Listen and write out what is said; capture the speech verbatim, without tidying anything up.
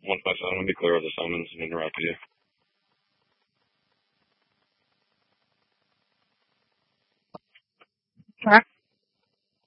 one five seven, let me clear of the summons and interrupt you.